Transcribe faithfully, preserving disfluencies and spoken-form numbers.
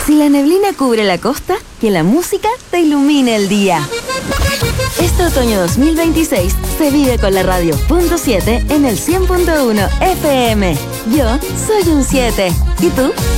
Si la neblina cubre la costa, que la música te ilumine el día. Este otoño dos mil veintiséis se vive con la radio punto siete en el cien punto uno F M. Yo soy un siete. ¿Y tú?